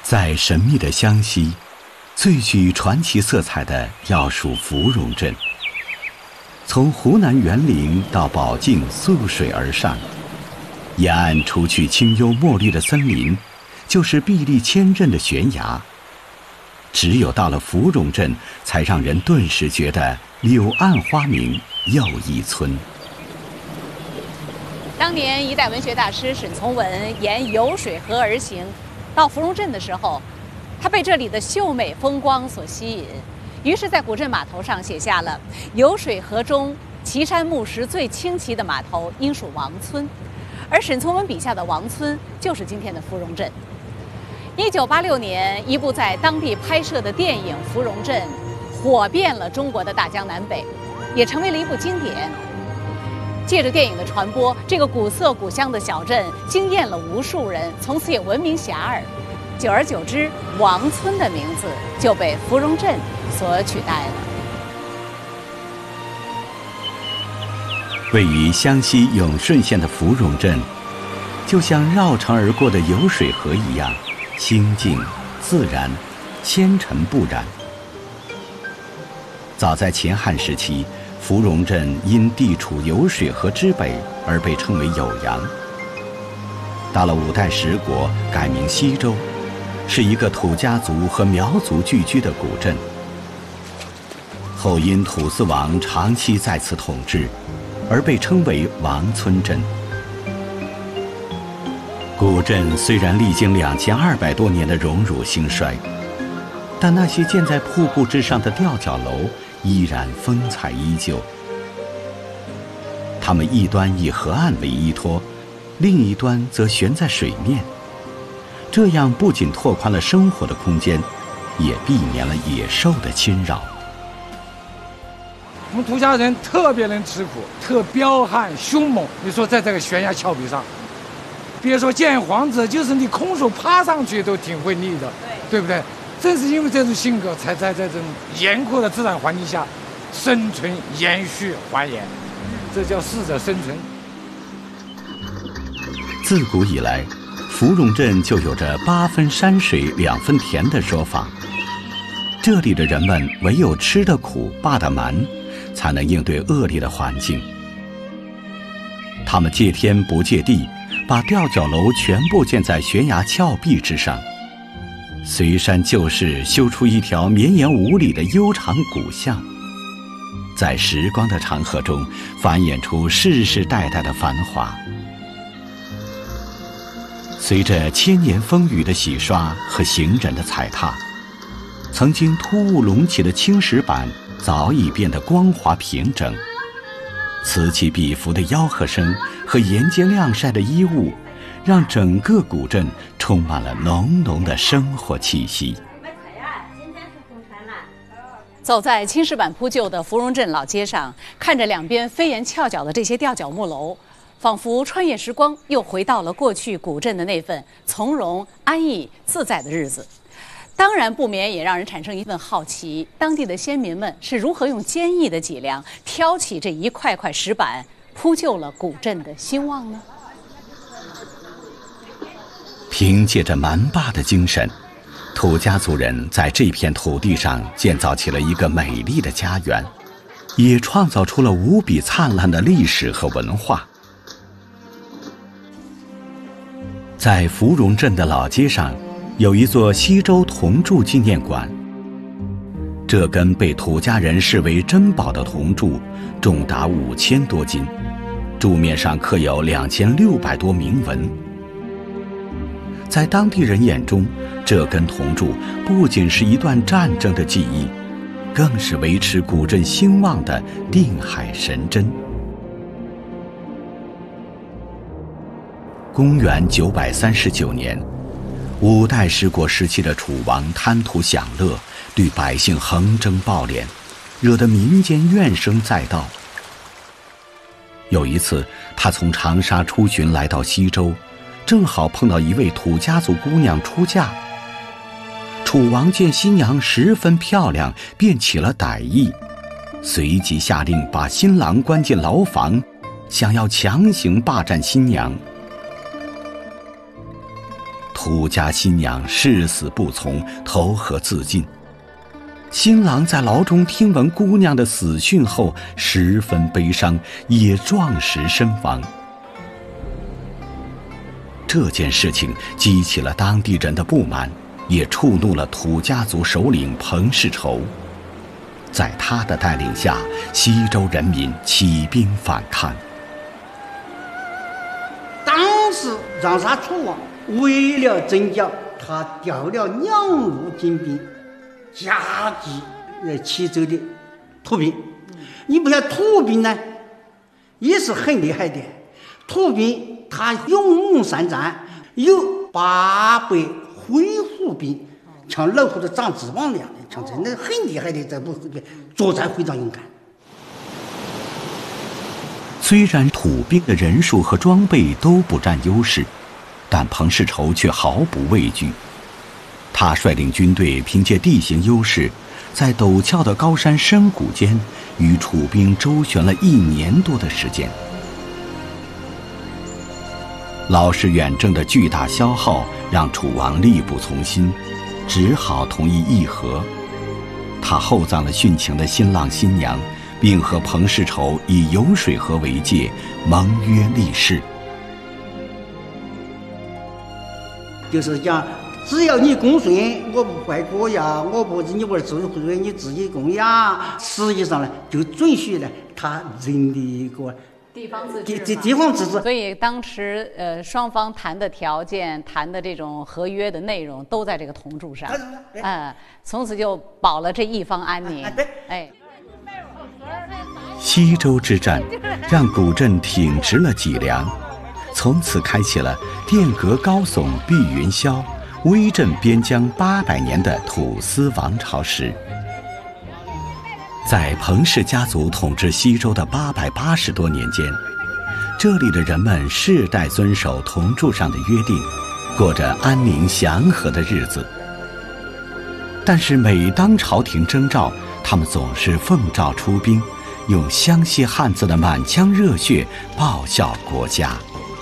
在神秘的湘西，最具传奇色彩的要数芙蓉镇。从湖南园林到保靖溯水而上，沿岸除去清幽墨绿的森林，就是壁立千仞的悬崖。只有到了芙蓉镇，才让人顿时觉得柳暗花明又一村。 当年一代文学大师沈从文沿酉水河而行，到芙蓉镇的时候，他被这里的秀美风光所吸引，于是在古镇码头上写下了“酉水河中岐山木石最清奇的码头，应属王村”。而沈从文笔下的王村就是今天的芙蓉镇。1986年，一部在当地拍摄的电影《芙蓉镇》火遍了中国的大江南北，也成为了一部经典。借着电影的传播，这个古色古香的小镇惊艳了无数人，从此也闻名遐迩。久而久之，王村的名字就被芙蓉镇所取代了。 位于湘西永顺县的芙蓉镇，就像绕城而过的酉水河一样，清静自然，纤尘不染。早在秦汉时期，芙蓉镇因地处酉水河之北而被称为酉阳。到了五代十国，改名西周，是一个土家族和苗族聚居的古镇。后因土司王长期在此统治，而被称为王村镇。古镇虽然历经2200多年的荣辱兴衰，但那些建在瀑布之上的吊脚楼依然风采依旧。它们一端以河岸为依托，另一端则悬在水面，这样不仅拓宽了生活的空间，也避免了野兽的侵扰。 我们土家人特别能吃苦，特彪悍凶猛。你说在这个悬崖峭壁上，别说见皇子，就是你空手爬上去都挺会力的，对不对？正是因为这种性格，才在这种严酷的自然环境下生存、延续、繁衍，这叫适者生存。 自古以来，芙蓉镇就有着8分山水2分田的说法。这里的人们唯有吃得苦、霸得蛮，才能应对恶劣的环境。他们借天不借地，把吊脚楼全部建在悬崖峭壁之上，随山就势修出一条绵延5里的悠长古巷，在时光的长河中繁衍出世世代代的繁华。随着千年风雨的洗刷和行人的踩踏，曾经突兀隆起的青石板早已变得光滑平整，此起彼伏的吆喝声和沿街晾晒的衣物，让整个古镇充满了浓浓的生活气息。 走在青石板铺就的芙蓉镇老街上，看着两边飞檐翘角的这些吊脚木楼，仿佛穿越时光，又回到了过去古镇的那份从容、安逸、自在的日子。当然，不免也让人产生一份好奇：当地的先民们是如何用坚毅的脊梁挑起这一块块石板，铺就了古镇的兴旺呢？ 凭借着蛮霸的精神，土家族人在这片土地上建造起了一个美丽的家园，也创造出了无比灿烂的历史和文化。在芙蓉镇的老街上，有一座西周铜柱纪念馆。这根被土家人视为珍宝的铜柱，重达5000多斤，柱面上刻有2600多铭文。在当地人眼中，这根铜柱不仅是一段战争的记忆，更是维持古镇兴旺的定海神针。公元939年，五代十国时期的楚王贪图享乐，对百姓横征暴敛，惹得民间怨声载道。有一次，他从长沙出巡来到西周，正好碰到一位土家族姑娘出嫁。楚王见新娘十分漂亮，便起了歹意，随即下令把新郎关进牢房，想要强行霸占新娘。 土家新娘誓死不从，投河自尽。新郎在牢中听闻姑娘的死讯后，十分悲伤，也撞石身亡。这件事情激起了当地人的不满，也触怒了土家族首领彭世仇。在他的带领下，西周人民起兵反抗。 当时长沙楚王为了征剿，他调了2路精兵夹击齐州的土兵。你不晓得土兵呢，也是很厉害的。土兵他勇猛善战，有800恢复兵，像老虎的长翅膀那样的，像真的很厉害的，这部作战非常勇敢。 虽然土兵的人数和装备都不占优势，但彭世仇却毫不畏惧。他率领军队凭借地形优势，在陡峭的高山深谷间，与楚兵周旋了1年多的时间。劳师远征的巨大消耗让楚王力不从心，只好同意议和。他厚葬了殉情的新郎新娘，并和彭世仇以酉水河为界，盟约立誓。 就是讲，只要你恭顺，我不坏国呀，我不你玩自回你自己供呀。实际上呢，就准许呢他人的一个地方自治， 地方自治。 所以当时双方谈的条件、谈的这种合约的内容都在这个铜柱上，从此就保了这一方安宁。哎， 西周之战让古镇挺直了脊梁，从此开启了殿阁高耸碧云霄，威震边疆800年的土司王朝时。在彭氏家族统治西周的880多年间，这里的人们世代遵守铜柱上的约定，过着安宁祥和的日子。但是每当朝廷征召，他们总是奉诏出兵，用湘西汉子的满腔热血报效国家。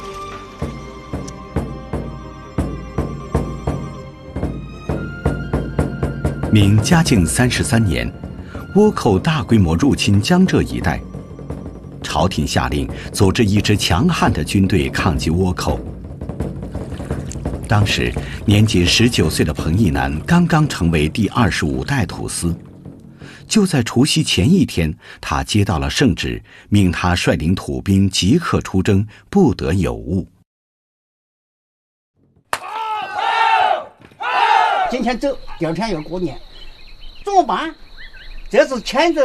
明嘉靖33年，倭寇大规模入侵江浙一带，朝廷下令组织一支强悍的军队抗击倭寇。当时年仅19岁的彭义南刚刚成为第25代土司。就在除夕前一天，他接到了圣旨，命他率领土兵即刻出征，不得有误。 今天走，第2天要过年，怎么办？这是牵着